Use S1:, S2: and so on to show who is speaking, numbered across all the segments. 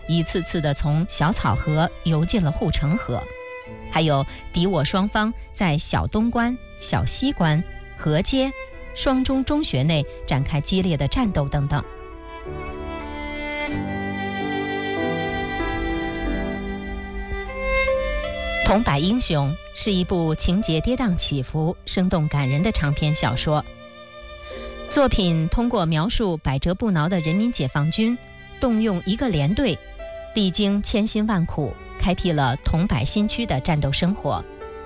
S1: 一次次地从小草河游进了护城河，还有敌我双方在小东关、小西关、河街、双中中学内展开激烈的战斗等等。《桐柏英雄》是一部情节跌宕起伏、生动感人的长篇小说。作品通过描述百折不挠的人民解放军动用一个连队，历经千辛万苦，开辟了桐柏新区的战斗生活。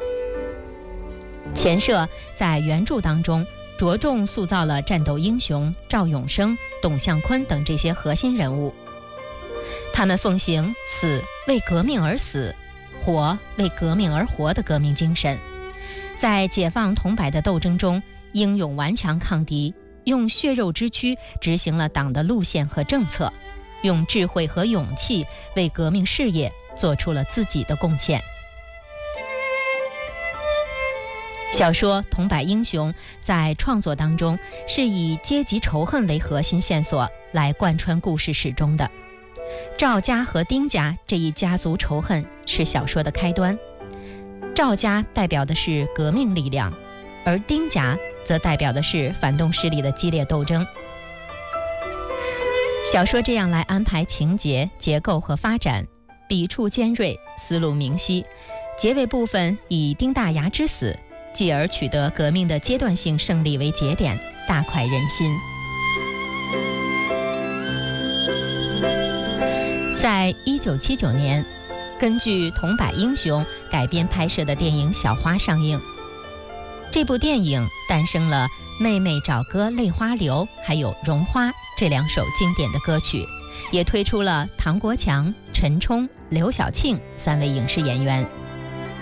S1: 前社在原著当中着重塑造了战斗英雄赵永生、董向坤等这些核心人物，他们奉行死为革命而死，活为革命而活的革命精神，在解放桐柏的斗争中英勇顽强抗敌，用血肉之躯执行了党的路线和政策，用智慧和勇气为革命事业做出了自己的贡献。小说《桐柏英雄》在创作当中是以阶级仇恨为核心线索来贯穿故事始终的。赵家和丁家这一家族仇恨是小说的开端，赵家代表的是革命力量，而丁家则代表的是反动势力的激烈斗争。小说这样来安排情节、结构和发展，笔触尖锐，思路明晰，结尾部分以丁大牙之死，继而取得革命的阶段性胜利为节点，大快人心。在1979年，根据《桐柏英雄》改编拍摄的电影《小花》上映。这部电影诞生了《妹妹找哥泪花流》还有《绒花》这2首经典的歌曲，也推出了唐国强、陈冲、刘晓庆3位影视演员。